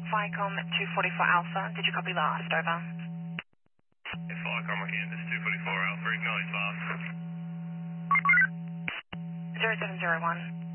Flycom 244 Alpha, did you copy last? Over. Flycom again, this is 244 Alpha, acknowledge last. 0701.